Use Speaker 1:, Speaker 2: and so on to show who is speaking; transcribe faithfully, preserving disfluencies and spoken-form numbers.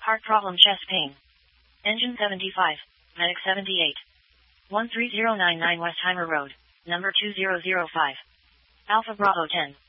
Speaker 1: Heart problem, chest pain. Engine seventy-five, Medic seventy-eight. one three zero nine nine Westheimer Road, number two zero zero five. Alpha Bravo ten.